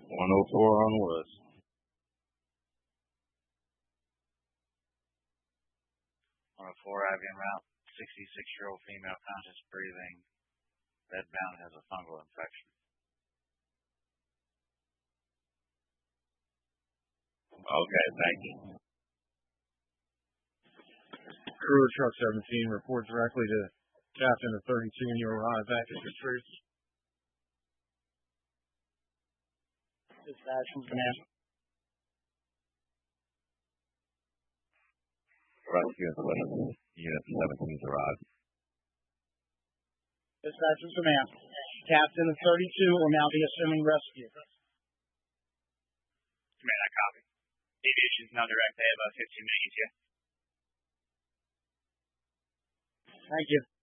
104 on the list. 104, IBM route. 66-year-old female, conscious breathing, bedbound, has a fungal infection. Okay, thank you. Crew of Truck 17, report directly to Captain of 32 when you arrive back at your truce. Dispatch from command. Rescue Unit 17's arrived. Dispatch from command. Captain of 32 will now be assuming rescue. Command, I copy. Deviation's non-direct, they have 15 minutes, yeah? Thank you.